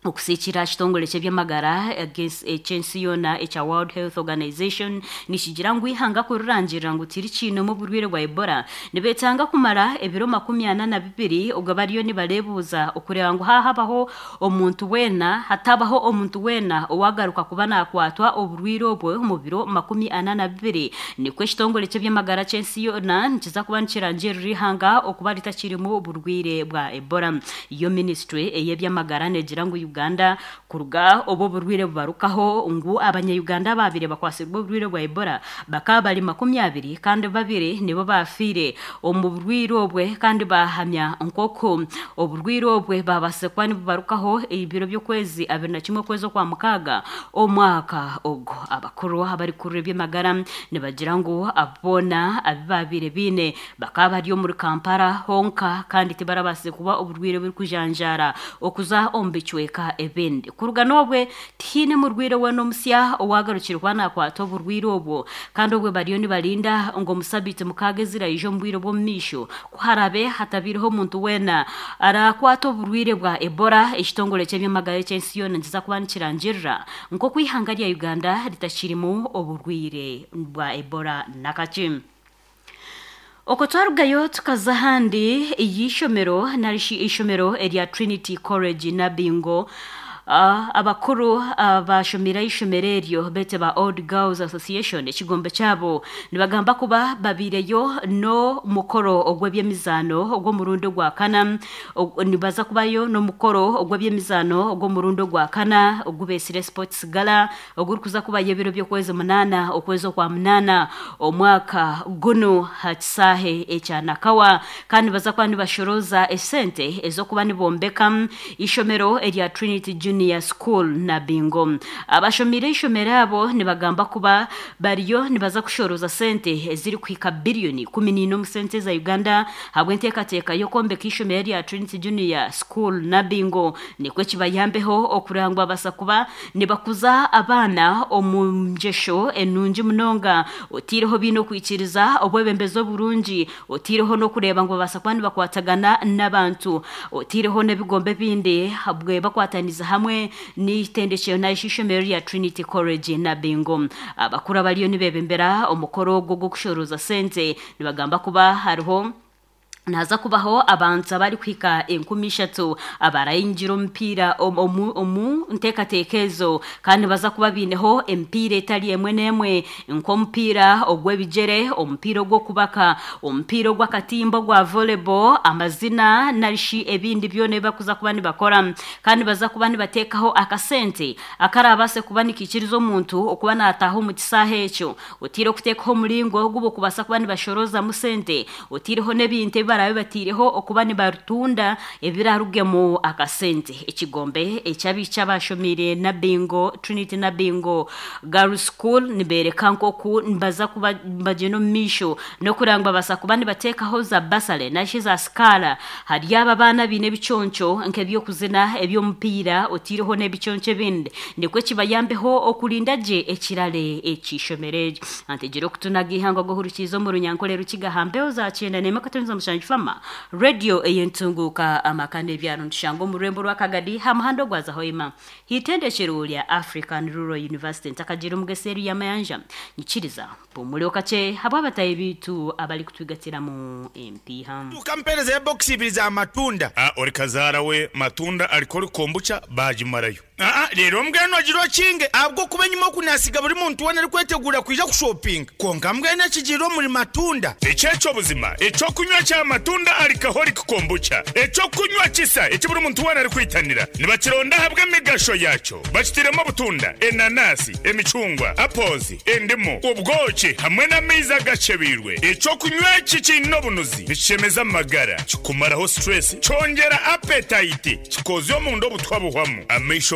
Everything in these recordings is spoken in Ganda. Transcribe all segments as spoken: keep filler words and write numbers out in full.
okusikira kitongole ky'ebyamagara against echensiona echa World Health Organization nishigira ngu ihanga kurangira ngu tiri kino mu burwire bwa Ebola nibetanga kumara ebiro makumi ana na bibiri ubwo bariyo nibalebuza okureba ngo hahabaho omuntu wena hatabaho omuntu wena owagaruka kubana akwatwa oburwire obwo mu biro makumi ana na bibiri nikwe kitongole cy'ebyamagara chensiona nkiza kuba nkirangira rihanga okuba ritakirimo oburwire bwa Ebola iyo ministry eyebyamagara negira ngo Uganda kuruga obo burwire bubarukaho ngu abanya-Uganda babire bakwasirwa burwire bwa Ebola bakabali makumi abiri kandi babiri nibo bafire omu burwire obwe kandi bahamya nkoko oburwire obwe babasekwa ni bubarukaho ibiro byo kwezi abiri na kimwe kwezo kwa mukaga omwaka ogo abakuru abari kuri by'amagara nibagira ngo abona ababire bine bakaba ari muri Kampala honka kandi tibarabase kuba oburwire buri kujanjara okuza ombicweka ebende kuruga nobwe tine mu rwire we no musya owagarukirwa na kwato burwire obwo kandi obwe bariyo ni balinda ngo musabite mukagezira ijo mbwire bwo misho kuharabe hatabiriho muntu wena ara kwato burwire bwa Ebola ekitongole cy'ebyamagara chensiona nziza kubanikirangirira ngo kwihanga lya Uganda litashirimo oburwire bwa Ebola nakachim Okotwarugayo tukaza handi yishomero narishi ishomero eria Trinity College na Bingo Uh, abakuru abashomira uh, ishomereryo bete ba Old Girls Association ekigombe cyabo nibagamba kuba babireyo no mukoro ogwebyemizano ogwo murundo gwa kana nibaza kubayo no mukoro ogwebyemizano ogwo murundo gwa kana ogubesire sports gala ogurukuza kuba yebiro byo kwezi munana okwezo kwa munana omwaka guno hatsahe echana kawa kandi baza kwa nibashoroza esente ezo kuba nibombeka ishomero eria Trinity Junior School na Bingo abashomire ishomera abo nibagamba kuba bariyo nibaza kushoroza sente eziri kwika bilioni kumi n'ine sente za Uganda habwe ntekateka yo kombeka ishomera ya Trinity Junior School na Bingo nikwe kibayambeho okurangwa basa kuba nibakuza abana omunjesho enunji munonga otiriho bino kwikiriza obwebembezo burungi otiriho no kureba ngo basa kwani bakwatagana n'abantu otiriho nebigombe bindi habwe bakwataniza hamwe ni tendeshe na ishomero ya Trinity College na Bingo abakura baliyo nibebembera omukoro gwo kushoroza sente nibagamba kuba hariho naza kubaho abantu bari kwika enkumi eshatu abarayinjiro mpira omu omu ntekatekezo kandi baza kuba bineho empire etali emwe nemwe nko mpira ogwebijere ompira ogwo kubaka ompira ogwakatimbo gwa volleyball amazina narishi ebindi byone bakuza kuba nibakora kandi baza kuba nibatekaho akasente akarabase kuba nikikirizo omuntu okuba nataho mu kisahe ekyo otiro kutekaho mulingo gubo kubasa kuba nibashoroza mu sente otiriho nebinte barabe batireho okuba ni barutunda ebirarugemo akasente ekigombe echabicha bashomire na Bingo Trinity na Bingo Girls School nibereka nkoku mbaza kuba bajeno misho no kurangwa basa kuba ni batekaho za basale na shiza skala hari aba bana bine bichoncho nkebyo kuzina ebyo mpira otiriho ne bichonche binde ndikwe kibayambeho okulindaje ekirale ekishomereje antejero kutunagihanga gohurukizo mu runyankole rukigahambeho za cyenda ne makatonza mushanji fama radio eyentunguka amakane byano nshango mu rembo rwa Kagadi hamahando gwaza hoima hitendeshero lya African Rural University ntakajira mugeseri ya mayanja nikiriza pomule okache hababataye bitu abali kutugatira mu M P ham tukampereza box ibiza matunda ah orikazara we matunda alikori kombucha baji marayo ah rero mbweno agiro kinge abwo kubenyimo kunasiga buri muntu wana ari kwetegura kwija ku shopping konga mbwene kigiro muri matunda ecyeco buzima eco kunywa cya matunda alikahori kombucha eco kunywa kisa ecyo buri muntu wana ari kwitanira nibakironda habwe megasho yacho bakitiremo butunda enanasi emicungwa apozi endimo ubwoki hamwe na miza gacebirwe eco kunywa kici no bunuzi bishemeza amagara kikumaraho stress cyongera appetite kikozo mu ndo butwabuhwamo amisho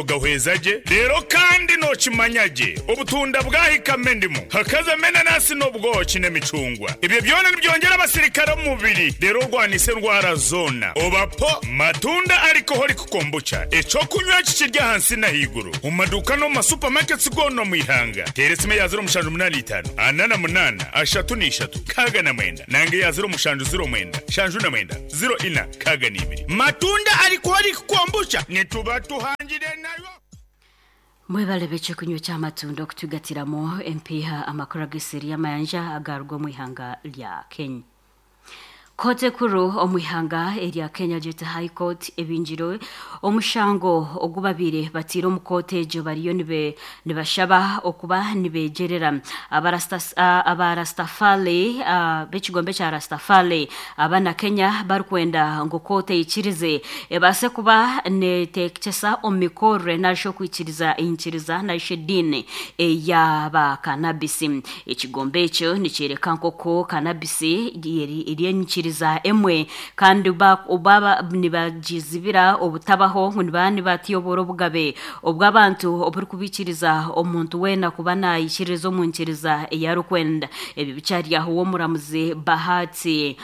gahwezaje rero kandi no kimanyage ubutunda bwahikame ndimo hakaza mena nasi no bwoki n'emicungwa ibyo byone byongera abasirikare mu mubiri rero rwanise ndwara zona obapo matunda ariko hori kukombucha eco kunywa kikirya hansi na higuru mu maduka no ma supermarkets gono mu ihanga teresime ya zero mushanju munani itanu anana munana ashatu ni ishatu kaga na mwenda nange ya zero mushanju zero mwenda shanju na mwenda zero ina kaga ni ibiri matunda ariko hori kukombucha nituba tuhangire nayo mwebale beche kunywa cy'amatunda okutugatiramo M P ha amakuru agisiri y'amayanja agarwa mu ihanga lya Kenya. Kote kuru omuihanga area Kenya Jeta High Court ebinjiro omushango ogubabire batiro mu kote jo bariyo nibe nibashaba okuba nibegerera abarastas uh, abarastafale uh, bekigombe cha rastafale abana Kenya barkwenda ngo kote ikirize ebase kuba ne tekchesa omikore nasho kwikiriza inkiriza na shedine e yaba cannabis ekigombe cyo nicereka nkoko cannabis iri iri za emwe kandi ba ubaba nibagizibira obutabaho nibani batiyoboro bugabe obwabantu oburi kubikiriza omuntu wena kubana ikirizo munkiriza yarukwenda ebi bicyari aho wo muramuze Bahati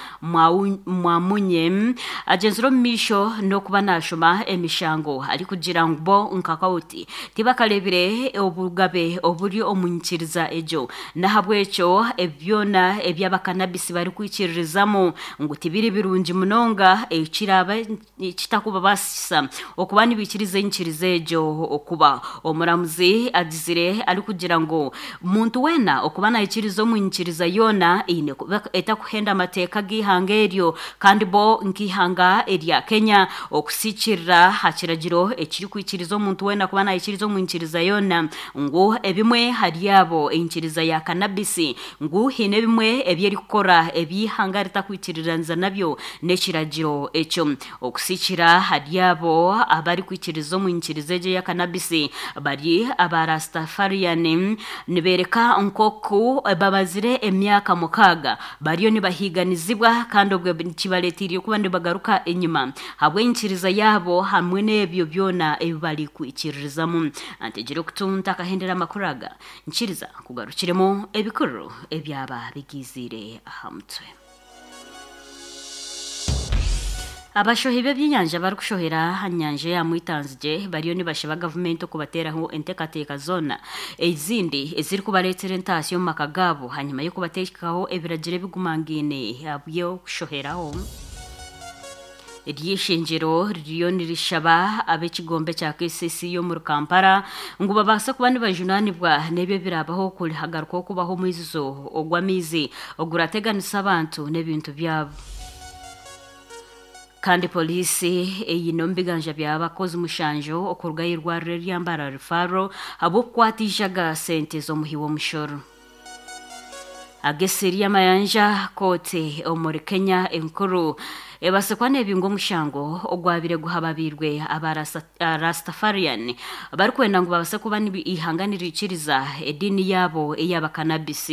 mwamunye agenzuro misho no kubana shoma emishango ari kugira ngo nkakawuti tibakarebire obugabe oburi omunkiriza ejo nahabwecho ebyona ebyabakanabisi bari kwikirizamo ngo tibiri birungi munonga ekiraba kitakuba basisa okubani bikirize inkirizejo okuba omuramuzi adizire ari kugira ngo muntu wena okubana ikirizo mu inkiriza yona ine etakuhenda amateka gihangeryo kandi bo nkihanga area Kenya okusikira hakiragiro ekiri kwikirizo muntu wena kubana ikirizo mu inkiriza yona ngo ebimwe hari yabo inkiriza ya cannabis ngo hine bimwe ebyeri gukora ebihanga ritakwikirira nza nabyo nekiragiro echo okusikira hadyabo abari kwikirizo mu inkirizeje ya cannabis bari abarastafarian nibereka nkoku babazire emyaka mukaga bariyo nibahiganizibwa kandi obwe kibaletiriye kuba ndibagaruka enyuma habwe inkiriza yabo hamwe nebyo byona ebali kwikirizamu antegero kutunta kahendera makuraga nkiriza kugarukiremo ebikuru ebyaba bigizire ahamtwe abashohibe by'inyanja bari kushohera hanyanje ya muitanzije bariyo nibashaba government kubateraho entekateka zona ezindi eziri kubaletera entasiyo makagabo hanyuma yo kubatekaho ebiragire bigumangine abyo kushoheraho Iryishingiro riyo nirishaba abekigombe cya K C C yo mu Kampala ngo babasa kubandi bajunani bwa nebyo birabaho kuri hagaruko kubaho muizo ogwamizi ogurateganisa abantu nebintu byabo kandi polisi eyino mbiganja byabakoze umushanjo okurwa yirwarire ryambara rifaro abo kwatishaga sente zo muhiwo mushoro ageseri y'amayanja kote omuri Kenya enkuru ebasekwane ebingo mushango ogwabire guhababirwe abarastafarian barikwenda ngo babase kuba nibi ihanganira ikiriza edini yabo eyaba cannabis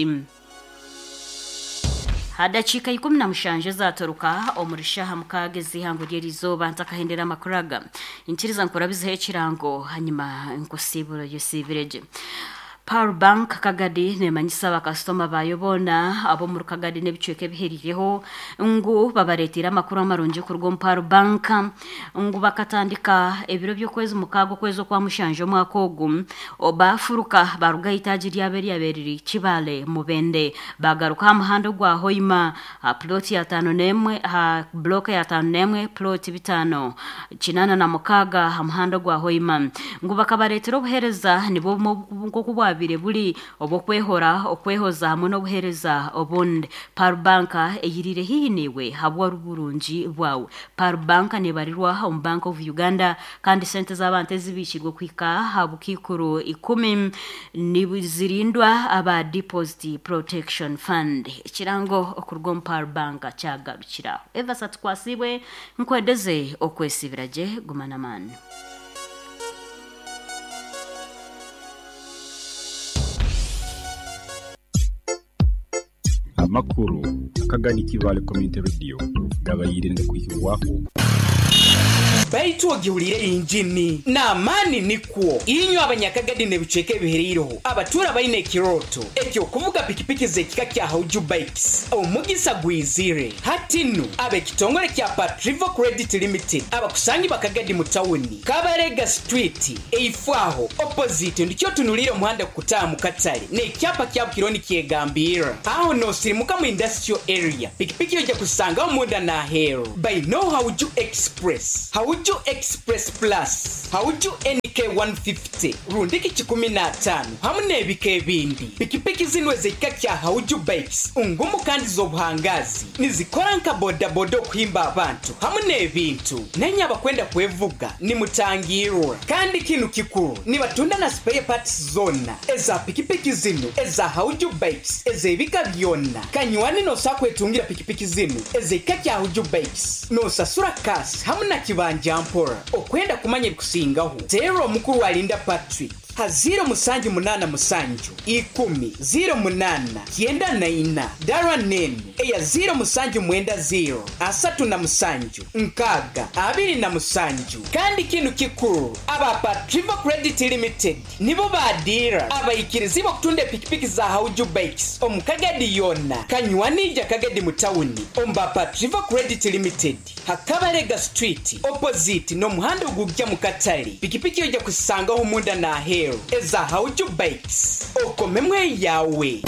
hadachika ikumi na mushanje zatoruka omurishaha mukagezi hango ryerizoba ntakahendera makuraga inkiriza nkora bizehe kirango hanyuma nkosiburo yosivireje Power Bank Kagadi nemanyisa bakastoma bayobona abo mu Kagadi nebicweke biherireho ngo babaretira amakuru amaronje ku rwo Power Bank ngo bakatandika ebiro byo kwezi mukago kwezo kwa mushanje mwakogu obafuruka baruga itaji ryaberi yaberiri kibale mubende bagaruka muhando gwa hoima plot ya tano nemwe ha block ya tano nemwe plot bitano kinana na mukaga muhando gwa hoima ngo bakabaretira buhereza nibo ngo kubwa bire buri obokwehora okwehoza hamwe no buhereza obundi Power Bank eyirire hiniwe habwa ruburunji bwawe Power Bank ne barirwa mu Bank of Uganda kandi sente z'abante zibishirwe kwika habukikuru ikumi nibizirindwa aba Deposit Protection Fund kirango okurwo Power Bank cyagarukira eva satkwasiwe nkwedeze okwesibiraje gumana man Makuru Kagani Kivale Community Radio gabayirinde kwishyurwaho baitu ogihulire injini na amani nikwo inyo abanyakagadi ne bicheke bihiriroho abatura baine ekiroto ekyo kuvuga pikipiki zekika kya Hauju Bikes omugisa gwizire hatinu abe kitongole kya Patrivo Credit Limited abakusanyi bakagadi mu tawuni Kabarega Street eifwaho opposite ndikyo tunulire muhanda kutaa mu Katale ne kyapa kya kironi kyegambira aho no sirimuka mu industrial area pikipiki yoja kusanga omunda na hero by no Hauju Express Hauju Express Plus Hauju N K one fifty rundiki chikumi na tano hamune ebike bindi pikipiki zinwe zekika kya Hauju Bikes ungumu kandi z'obuhangazi nizikora nka boda boda okuhimba abantu hamune ebintu nenya abakwenda kwevuga ni mutangirwa kandi kinu kikuru ni batunda na spare parts zona eza pikipiki zino eza Hauju Bikes eza ebika byonna kanywani no sakwetungira pikipiki zino ezekika kya Hauju Bikes no sasura cash hamuna kibanja mpora okwenda kumanya bikusingaho zero mukuru walinda Patrick ha zero musanju munana musanju ikumi zero munana kienda na ina darwa nene eya zero musanju mwenda zero asatu na musanju nkaga abiri na musanju kandi kinu kikuru aba Patrivo Credit Limited nibo badira abayikirizi bakutunda pikipiki za Hauju Bikes omukagadi yona kanywani kagadi mutawuni omba Patrivo Credit Limited Hakabarega Street opposite no muhanda ugugya mu Katale pikipiki yoja kusanga umunda na hero eza Hauju Bikes okomemwe yawe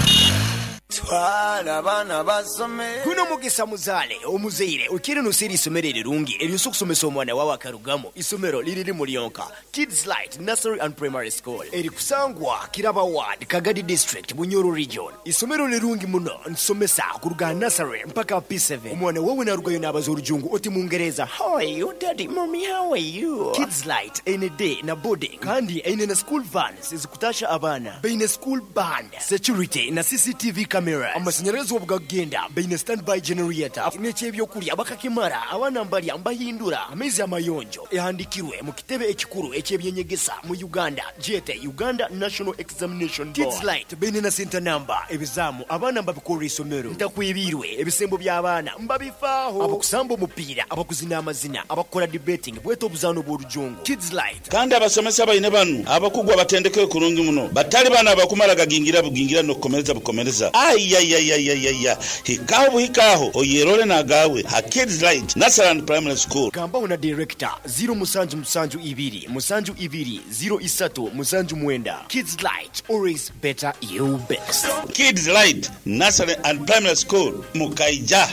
Twana bana basome kuno mugisa muzale omuzire ukiri nusiri isomero rirungi eriso kusomesa omwana wawe akarugamo isomero liriri muri yonka Kids Light Nursery and Primary School eri kusangwa Kiraba Ward Kagadi District Bunyoro Region isomero lirungi muno nsomesa kuruga nursery mpaka P seven omwana wawe narugayo nabazo urujungu oti mungereza how are you daddy mommy how are you Kids Light ene day na boarding kandi ene na school vans zikutasha abana beine school band security na C C T V camera amashanyarazi obugagenda beine standby generator n'ekyebyo kuli abakakimara abana mbali ambahindura amezi amayonjo ehandikirwe mu kitebe ekikuru ekyebyenyegesa mu Uganda G T Uganda National Examination Board Kids Light beine na center number ebizamu abana mbabikora isomero ntakwibirwe ebisembo by'abana mbabifaho abakusamba omupira abakuzina amazina abakora debating bweto obuzano bw'orujungu Kids Light kandi abasomesa bayine banu abakugwa batendeke kurungi muno batali bana abakumara gagingira bugingira no komereza bukomereza ayayayayayaya hikaho hikaho oyerole nagawe ha Kids Light Nursery and Primary School kamba una director zero musanju musanju ibiri musanju ibiri zero isatu musanju mwenda Kids Light always better you best Kids Light Nursery and Primary School Mukaija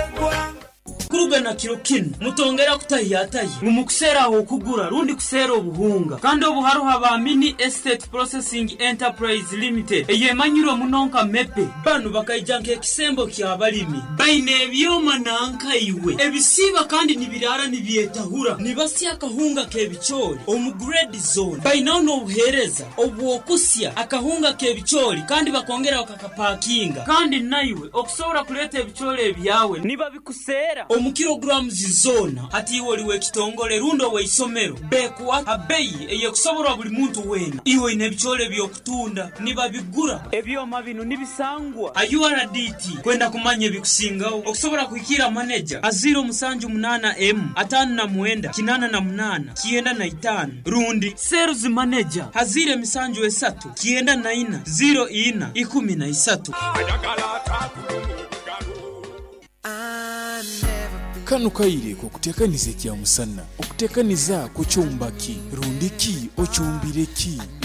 kuruga na kirokino mutongera kutayataye umukusera aho kugura rundi kusera obuhunga kandi obuharo haba Mini Estate Processing Enterprise Limited eyemanyiro munonka mepe banu bakayijanka ekisembo kyabalimi baine ebyoma nanka iwe ebisiba kandi nibirara nibyetahura nibasya akahunga kebichori omu grade zone baina no buhereza obwokusya akahunga kebichori kandi bakongera bakakapakinga kandi naiwe okusobora kuleta ebichori ebyawe niba bikusera omu kilograms zona ati woliwe kitongole rundo we isomero bekwa abeyi eye kusobora buli muntu wena iwe ine bichole byokutunda niba bigura ebyoma bino nibisangwa U R D T kwenda kumanye bikusingaho okusobora kuikira manager aziro musanju munana M atanu na mwenda kinana na munana kienda na itano rundi sales manager hazire misanju esatu kienda na ina zero ina ikumi na isatu kanu kaire ko kutekanize kya musanna okutekaniza ku cyumbaki rundiki ocyumbireki